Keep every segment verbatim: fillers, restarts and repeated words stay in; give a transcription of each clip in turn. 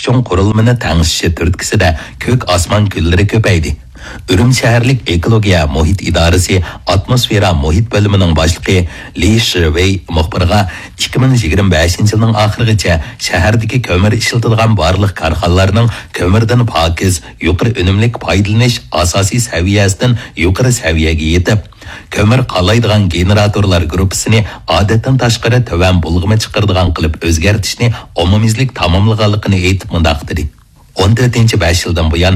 cho'ng qurilmani tangshishi turtkisida ko'k osmon gullari ko'paydi. Ürüm şəhərlik ekologiya muhit idarəsi atmosfera muhit bölümünün başlığı Li Shivey muxbirға ikki ming yigirma beshinchi yılın axırıgacha şəhərdəki kömür işlətilgan barlıq karxanalarının kömürdən pakiz, yuqarı önümlük paydalanish asosiy saviyasidan yuqarı saviyaga yetib, kömür qalaydigan generatorlar gruppasini odatdan tashqari tövan bulğıma chiqardigan qilib o'zgartishni umumizlik tamomlaganligini aytib mundaq dedi. o'n to'rtinchi besh yildan buyon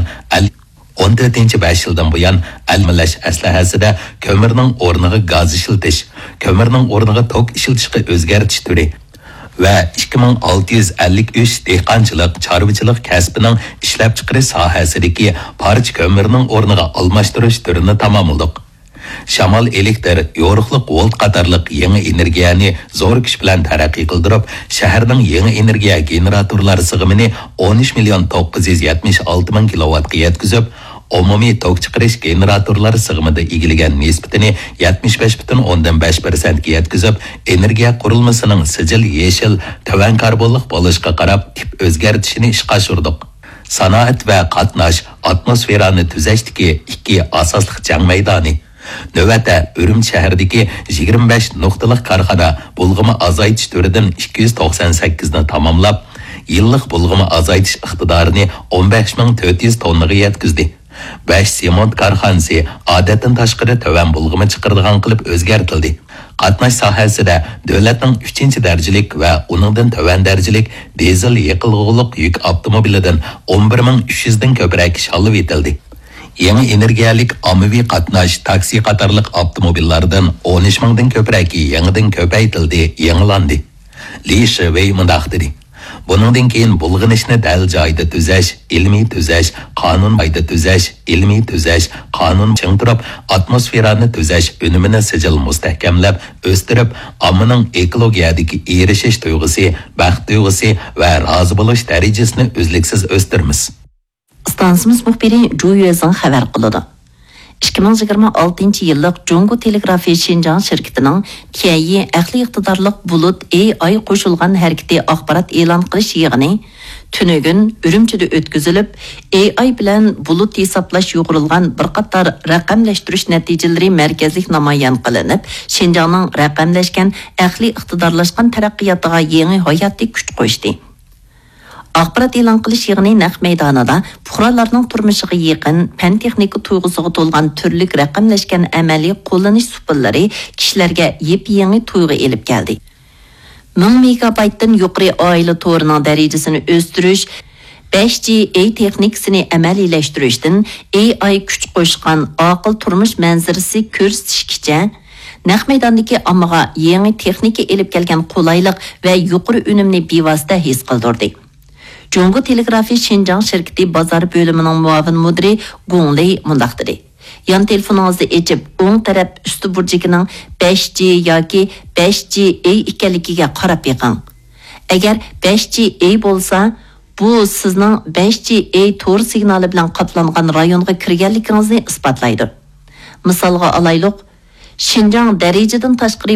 o'n to'rtinchi besh yildan buyon almilash aslahasida kömürning o'rniga gaz ishiltish, kömürning o'rniga tok ishiltishga o'zgartish turi va ikki ming olti yuz ellik uch dehqonchilik, chorvachilik kasbining ishlab chiqarish sohasidagi parcha kömürning o'rniga almashtirish turini tamomladik. Shamol elektr, yo'riqliq volt qatorliq yangi energiyani zo'r kuch bilan taraqqiy qildirib, shaharning yangi energiya generatorlari sig'imini o'n uch million to'qqiz yuz yetmish olti ming kilovatga yetkazib, umumiy tok chiqarish generatorlari sig'imida egilagan nisbatini yetmish besh butun o'ndan besh persent ga yetkazib, energiya qurilmasining sijil yeshil, tovan karbonlik bo'lishga qarab tip o'zgartishini ishga oshirdik. Sanoat va qatnash atmosferani tuzashdagi ikki asosli jang maydoni. Növətə Ürüm şəhərdəki yigirma besh nuqtalik karxana bulğıma azaytish turidan ikki yuz to'qson sakkiz ni tamamlab, yillik bulğıma azaytish iqtidorini o'n besh ming to'rt yuz tonnaga yetkazdi. besh semont karxanasi odatdan tashqari tovan bulğıma chiqardigan qilib o'zgartildi. Qatnash sohasida davlatning uchinchi darajalik va uningdan tovan darajalik dizel yiqilg'uliq yuk avtomobilidan o'n bir ming uch yuz dan ko'proq ish olib etildi. Yangi energiyalik ommaviy qatnash taksi qatorliq avtomobillardan o'n uch mingdan ko'proq yangidan ko'paytirildi, yangilandi. Li Shivey mundaq dedi. Buningdan keyin bulg'anishni dal joyda tuzash, ilmiy tuzash, qonun bayda tuzash, ilmiy tuzash, qonun ching turib, atmosferani tuzash unumini sijil mustahkamlab, o'stirib, ommaning ekologiyadagi erishish tuyg'usi, baxt tuyg'usi va rozi bo'lish darajasini uzluksiz o'stiramiz. Stansimiz muxbiri Zhu Yuezeng xabar qiladi. ikki ming yigirma oltinchi yillik Jungo Telegrafiya Xinjiang shirkatining Tianyi aqliy iqtidorliq bulut A I qo'shilgan harakati axborot e'lon qilish yig'ini tunugun Ürümchida o'tkazilib, A I bilan bulut hisoblash yuqorilgan bir qator raqamlashtirish natijalari markazlik namoyon qilinib, Xinjiangning raqamlashgan aqliy iqtidorlashgan taraqqiyotiga yangi hayotiy kuch qo'shdi. Axborot e'lon qilish yig'ini naq maydonida fuqarolarning turmushiga yaqin, fan texnika tuyg'usiga to'lgan turli raqamlashgan amaliy qo'llanish usullari kishilarga yep-yangi tuyg'u elib keldi. ming megabaytdan yuqori oila to'rining darajasini o'stirish, besh G A texnikasini amaliylashtirish,dan A I kuch qo'shgan aql turmush manzarasi ko'rsatishgacha naq maydondagi ommaga yangi texnika elib kelgan qulaylik va yuqori unumni bevosita his qildirdi. Jungo Telegrafiya Xinjiang shirkati bozor bo'limining muavin mudiri Gong Lei mundaq dedi. Yan telefoningizni ochib, o'ng taraf usti burjigining besh G yoki besh G A ekanligiga qarab yiqing. Agar besh G A bo'lsa, bu sizning besh G A to'r signali bilan qoplangan rayonga kirganligingizni isbotlaydi. Misolga olaylik, Xinjiang darajadan tashqari